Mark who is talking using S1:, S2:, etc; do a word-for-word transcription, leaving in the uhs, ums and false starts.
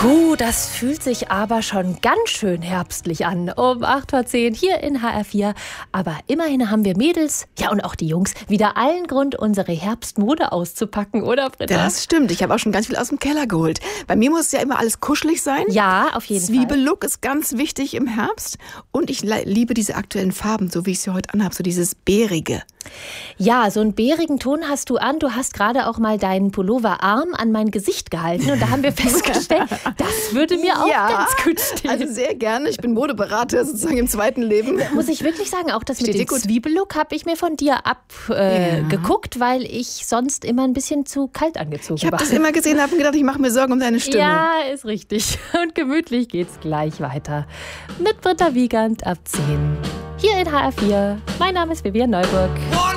S1: Puh, das fühlt sich aber schon ganz schön herbstlich an. Um acht vor zehn hier in H R vier. Aber immerhin haben wir Mädels, ja und auch die Jungs, wieder allen Grund, unsere Herbstmode auszupacken, oder Britta?
S2: Das stimmt. Ich habe auch schon ganz viel aus dem Keller geholt. Bei mir muss ja immer alles kuschelig sein.
S1: Ja, auf jeden Fall.
S2: Zwiebellook ist ganz wichtig im Herbst. Und ich liebe diese aktuellen Farben, so wie ich sie heute anhabe, so dieses Bärige.
S1: Ja, so einen bärigen Ton hast du an. Du hast gerade auch mal deinen Pulloverarm an mein Gesicht gehalten. Und da haben wir festgestellt, das würde mir auch
S2: ja,
S1: ganz gut stehen.
S2: Also sehr gerne. Ich bin Modeberater sozusagen im zweiten Leben.
S1: Muss ich wirklich sagen, auch das
S2: Steht
S1: mit dem
S2: dir gut.
S1: Zwiebellook habe ich mir von dir abgeguckt, äh,
S2: Ja.
S1: weil ich sonst immer ein bisschen zu kalt angezogen
S2: Ich habe
S1: war.
S2: das immer gesehen und habe gedacht, ich mache mir Sorgen um deine Stimme.
S1: Ja, ist richtig. Und gemütlich geht's gleich weiter. Mit Britta Wiegand ab zehn. Hier in H R vier. Mein Name ist Vivian Neuburg.